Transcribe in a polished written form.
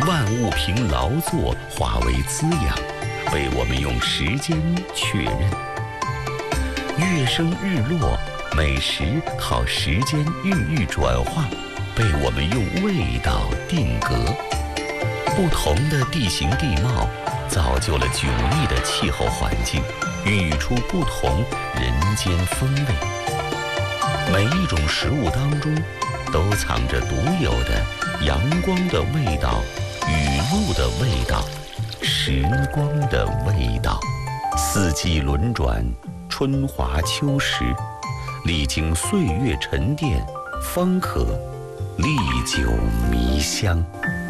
万物凭劳作化为滋养，被我们用时间确认。月升日落，美食靠时间孕育转化，被我们用味道定格。不同的地形地貌，造就了迥异的气候环境，孕育出不同人间风味。每一种食物当中，都藏着独有的阳光的味道、雨露的味道、时光的味道。四季轮转，春华秋实，历经岁月沉淀，方可历久弥香。